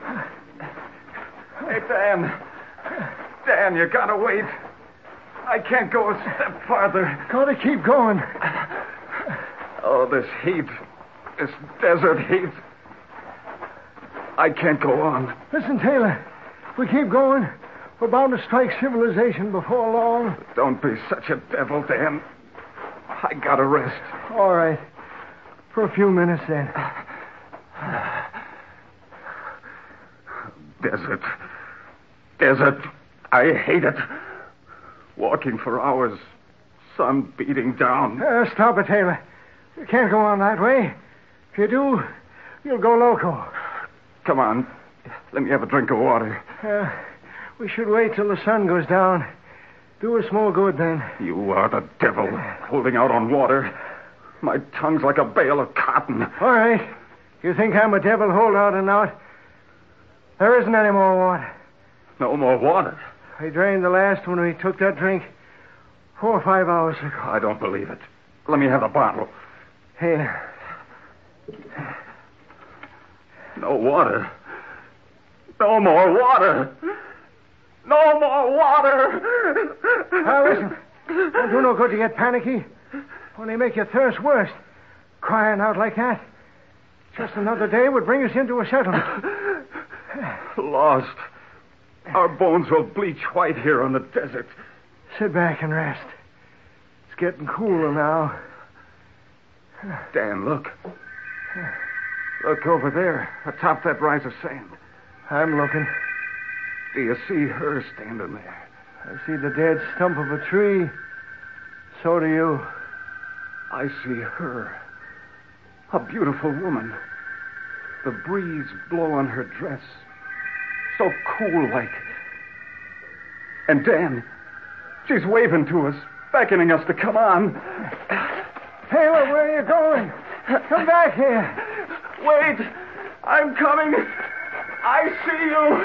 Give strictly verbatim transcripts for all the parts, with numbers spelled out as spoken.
Hey, Dan. Dan, you gotta wait. I can't go a step farther. Gotta keep going. Oh, this heat. This desert heat. I can't go on. Listen, Taylor. If we keep going, we're bound to strike civilization before long. Don't be such a devil, Dan. I gotta rest. All right. For a few minutes, then. Desert. Desert. I hate it. Walking for hours. Sun beating down. Uh, stop it, Taylor. You can't go on that way. If you do, you'll go loco. Come on. Let me have a drink of water. Uh, we should wait till the sun goes down. Do us more good then. You are the devil, holding out on water. My tongue's like a bale of cotton. All right. You think I'm a devil holdout and out? There isn't any more water. No more water? I drained the last when we took that drink four or five hours ago. I don't believe it. Let me have the bottle. Here. No water. No more water. No more water. Now, listen. Don't do no good to get panicky. Only make your thirst worse. Crying out like that. Just another day would bring us into a settlement. Lost. Our bones will bleach white here on the desert. Sit back and rest. It's getting cooler now. Dan, look. Look over there, atop that rise of sand. I'm looking. Do you see her standing there? I see the dead stump of a tree. So do you. I see her. A beautiful woman. The breeze blow on her dress. So cool like. And Dan, she's waving to us, beckoning us to come on. Taylor, where are you going? Come back here. Wait, I'm coming. I see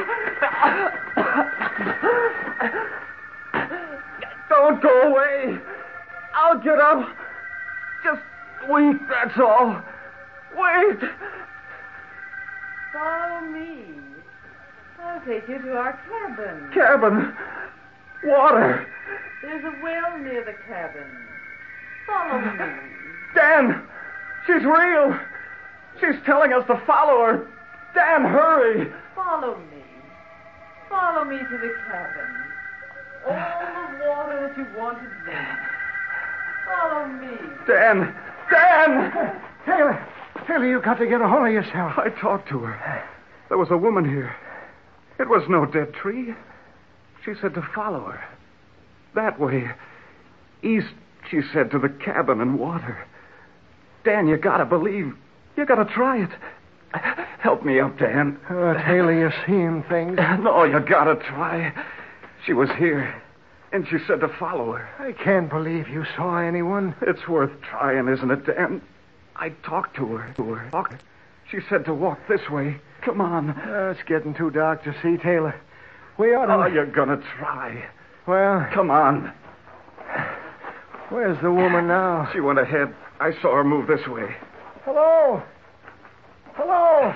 you. Don't go away. I'll get up. Just wait, that's all. Wait. Follow me. I'll take you to our cabin. Cabin. Water. There's a well near the cabin. Follow me. Dan, she's real. She's telling us to follow her. Dan, hurry. Follow me. Follow me to the cabin. All the water that you want to drink. Follow me. Dan. Dan! Taylor. Taylor, you've got to get a hold of yourself. I talked to her. There was a woman here. It was no dead tree. She said to follow her. That way. East, she said, to the cabin and water. Dan, you gotta believe. You gotta try it. Help me up, Dan. Oh, Taylor, you're seeing things. No, you gotta try. She was here, and she said to follow her. I can't believe you saw anyone. It's worth trying, isn't it, Dan? I talked to her. To her. Talk. She said to walk this way. Come on. Uh, it's getting too dark to see, Taylor. We ought to... Oh, you're gonna try. Well... Come on. Where's the woman now? She went ahead. I saw her move this way. Hello? Hello?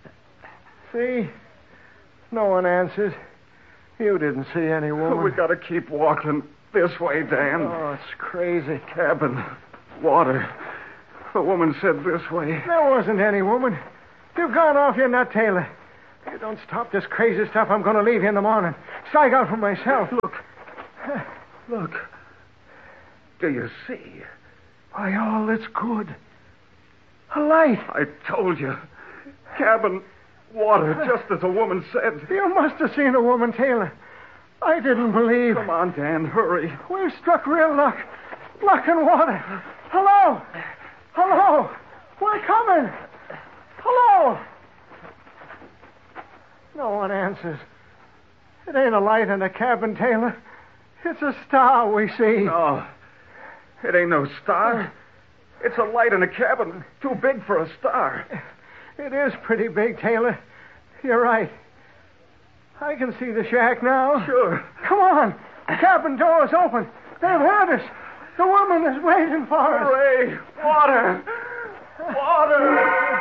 See? No one answers. You didn't see any woman. We gotta keep walking this way, Dan. Oh, it's crazy. Cabin. Water. The woman said this way. There wasn't any woman. You've gone off your nut, Taylor. If you don't stop this crazy stuff, I'm going to leave you in the morning. Strike out for myself. Look. Look. Do you see? Why, all that's good. A light. I told you. Cabin, water, just as the woman said. You must have seen a woman, Taylor. I didn't believe. Come on, Dan, hurry. We've struck real luck. Luck and water. Hello? Hello? We're coming. Hello? No one answers. It ain't a light in a cabin, Taylor. It's a star we see. No, it ain't no star. It's a light in a cabin too big for a star. It is pretty big, Taylor. You're right. I can see the shack now. Sure. Come on. The cabin door is open. They've heard us. The woman is waiting for us. Hooray! Water! Water!